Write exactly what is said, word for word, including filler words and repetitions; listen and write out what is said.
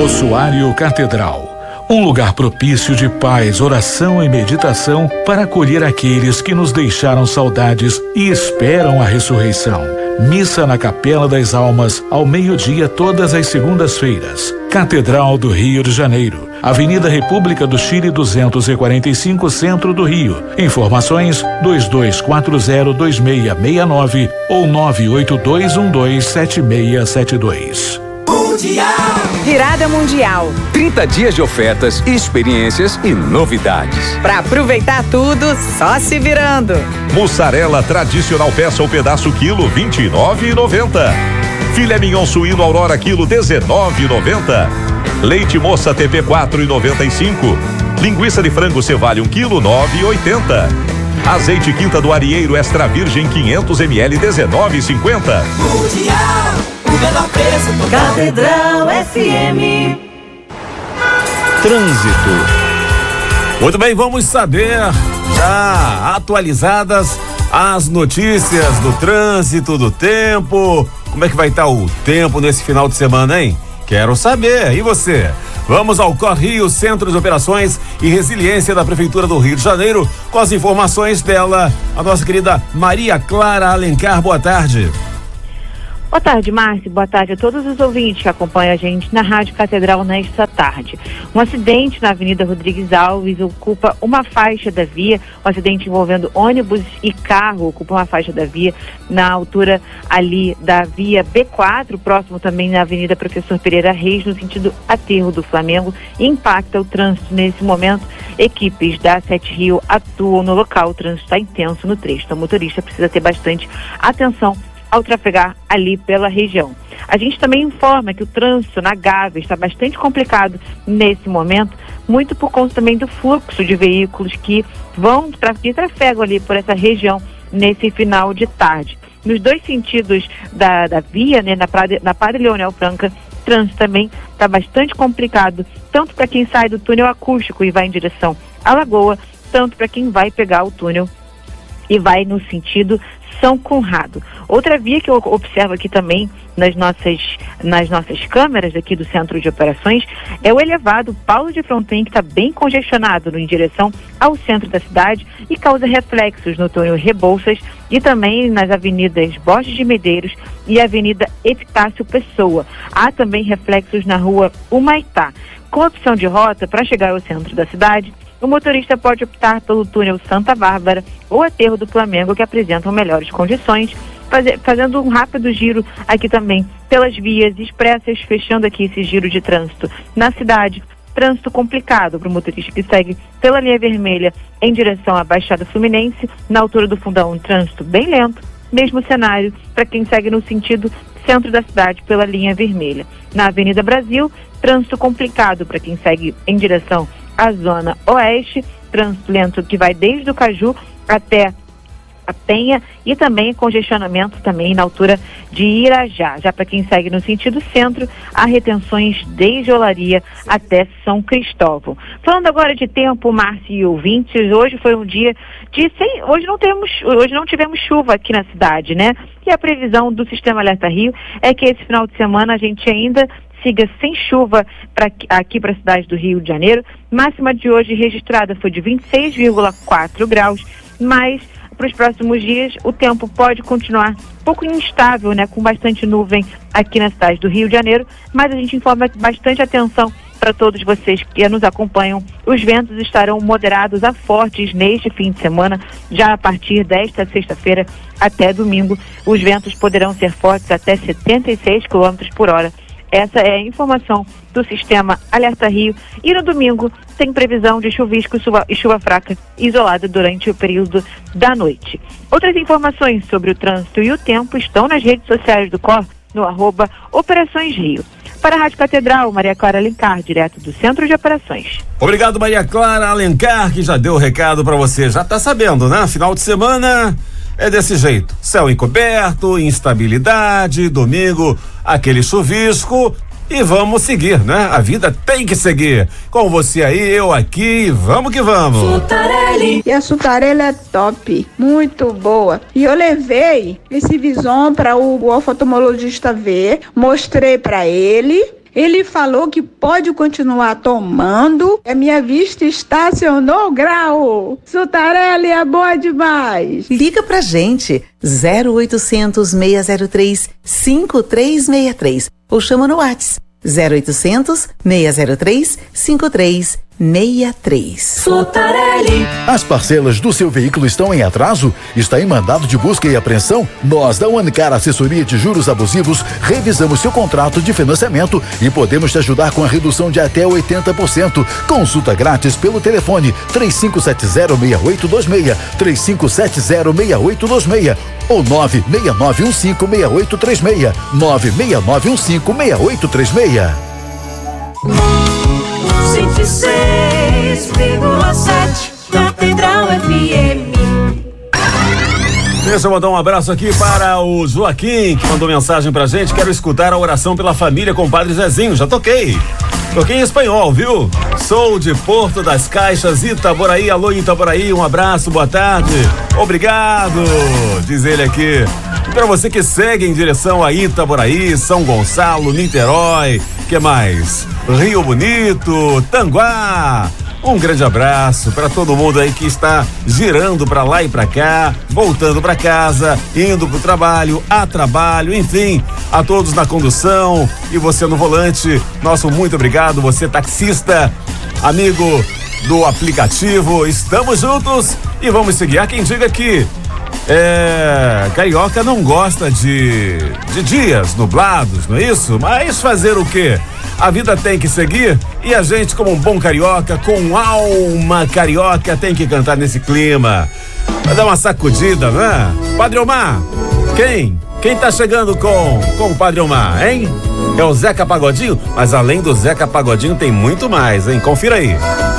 Ossuário Catedral. Um lugar propício de paz, oração e meditação para acolher aqueles que nos deixaram saudades e esperam a ressurreição. Missa na Capela das Almas, ao meio-dia, todas as segundas-feiras. Catedral do Rio de Janeiro, Avenida República do Chile duzentos e quarenta e cinco, Centro do Rio. Informações dois dois quatro zero dois seis seis nove ou nove oito dois um dois sete seis sete dois. Mundial. Virada Mundial. trinta dias de ofertas, experiências e novidades. Para aproveitar tudo, só se virando. Mussarela tradicional peça ou pedaço quilo vinte e nove reais e noventa centavos. Filé mignon suíno Aurora quilo dezenove reais e noventa centavos. Leite moça T P quatro reais e noventa e cinco centavos. Linguiça de frango Cevalho um quilo nove reais e oitenta centavos. Azeite Quinta do Arieiro Extra Virgem quinhentos mililitros dezenove reais e cinquenta centavos. Mundial, o menor preço total. Catedral F M. Trânsito. Muito bem, vamos saber já atualizadas as notícias do trânsito, do tempo. Como é que vai estar o tempo nesse final de semana, hein? Quero saber. E você? Vamos ao Cor Rio, Centro de Operações e Resiliência da Prefeitura do Rio de Janeiro, com as informações dela, a nossa querida Maria Clara Alencar. Boa tarde. Boa tarde, Márcio. Boa tarde a todos os ouvintes que acompanham a gente na Rádio Catedral nesta tarde. Um acidente na Avenida Rodrigues Alves ocupa uma faixa da via. Um acidente envolvendo ônibus e carro ocupa uma faixa da via na altura ali da via B quatro, próximo também na Avenida Professor Pereira Reis, no sentido aterro do Flamengo, e impacta o trânsito nesse momento. Equipes da Sete Rio atuam no local. O trânsito está intenso no trecho, então o motorista precisa ter bastante atenção ao trafegar ali pela região. A gente também informa que o trânsito na Gávea está bastante complicado nesse momento, muito por conta também do fluxo de veículos que vão, que trafegam ali por essa região nesse final de tarde. Nos dois sentidos da, da via, né, na, na Padre Leonel Franca, o trânsito também está bastante complicado, tanto para quem sai do túnel acústico e vai em direção à Lagoa, tanto para quem vai pegar o túnel e vai no sentido São Conrado. Outra via que eu observo aqui também nas nossas, nas nossas câmeras aqui do Centro de Operações é o elevado Paulo de Fronten, que está bem congestionado em direção ao centro da cidade e causa reflexos no túnel Rebouças e também nas avenidas Borges de Medeiros e Avenida Epitácio Pessoa. Há também reflexos na rua Humaitá. Com opção de rota para chegar ao centro da cidade, o motorista pode optar pelo túnel Santa Bárbara ou aterro do Flamengo, que apresentam melhores condições, fazer, fazendo um rápido giro aqui também pelas vias expressas, fechando aqui esse giro de trânsito na cidade. Trânsito complicado para o motorista que segue pela linha vermelha em direção à Baixada Fluminense, na altura do Fundão, um trânsito bem lento. Mesmo cenário para quem segue no sentido centro da cidade pela linha vermelha. Na Avenida Brasil, trânsito complicado para quem segue em direção à zona oeste, trânsito lento que vai desde o Caju até a Penha e também congestionamento também na altura de Irajá. Já para quem segue no sentido centro, há retenções desde Olaria até São Cristóvão. Falando agora de tempo, Márcio e ouvintes, hoje foi um dia de sem, hoje não temos, hoje não tivemos chuva aqui na cidade, né? E a previsão do Sistema Alerta Rio é que esse final de semana a gente ainda siga sem chuva pra, aqui para a cidade do Rio de Janeiro. Máxima de hoje registrada foi de vinte e seis vírgula quatro graus, mas para os próximos dias o tempo pode continuar um pouco instável, né, com bastante nuvem aqui na cidade do Rio de Janeiro, mas a gente informa bastante atenção para todos vocês que nos acompanham. Os ventos estarão moderados a fortes neste fim de semana, já a partir desta sexta-feira até domingo. Os ventos poderão ser fortes até setenta e seis quilômetros por hora. Essa é a informação do Sistema Alerta Rio. E no domingo tem previsão de chuvisco e chuva fraca isolada durante o período da noite. Outras informações sobre o trânsito e o tempo estão nas redes sociais do C O R, no arroba Operações Rio. Para a Rádio Catedral, Maria Clara Alencar, direto do Centro de Operações. Obrigado, Maria Clara Alencar, que já deu o recado para você. Já tá sabendo, né? Final de semana é desse jeito. Céu encoberto, instabilidade, domingo, aquele chuvisco. E vamos seguir, né? A vida tem que seguir. Com você aí, eu aqui, vamos que vamos. Sutarelli. E a Sutarelli é top, muito boa. E eu levei esse Vison para o oftalmologista ver, mostrei para ele Ele falou que pode continuar tomando. A minha vista estacionou grau. Sutarelli é boa demais. Liga pra gente, zero oitocentos, seis zero três, cinco três seis três ou chama no WhatsApp, zero oitocentos, seis zero três, cinco três seis três. Sutarelli. As parcelas do seu veículo estão em atraso? Está em mandado de busca e apreensão? Nós da Unicar Assessoria de Juros Abusivos revisamos seu contrato de financiamento e podemos te ajudar com a redução de até oitenta por cento. Consulta grátis pelo telefone três cinco sete zero, seis oito dois seis, três cinco sete zero, seis oito dois seis ou nove seis nove um cinco, seis oito três seis, nove seis nove um cinco, seis oito três seis. cento e seis vírgula sete Catedral F M. Deixa eu mandar um abraço aqui para o Joaquim, que mandou mensagem pra gente. Quero escutar a oração pela família com o Padre Zezinho. Já toquei. Toquei em espanhol, viu? Sou de Porto das Caixas, Itaboraí. Alô, Itaboraí, um abraço, boa tarde. Obrigado, diz ele aqui. E para você que segue em direção a Itaboraí, São Gonçalo, Niterói, que mais? Rio Bonito, Tanguá. Um grande abraço para todo mundo aí que está girando para lá e para cá, voltando para casa, indo pro trabalho, a trabalho, enfim, a todos na condução e você no volante. Nosso muito obrigado, você taxista, amigo do aplicativo. Estamos juntos e vamos seguir. Há quem diga que é, carioca não gosta de, de dias nublados, não é isso? Mas fazer o quê? A vida tem que seguir e a gente, como um bom carioca, com alma carioca, tem que cantar nesse clima. Vai dar uma sacudida, né? Padre Omar, quem? Quem tá chegando com, com o Padre Omar, hein? É o Zeca Pagodinho? Mas além do Zeca Pagodinho tem muito mais, hein? Confira aí.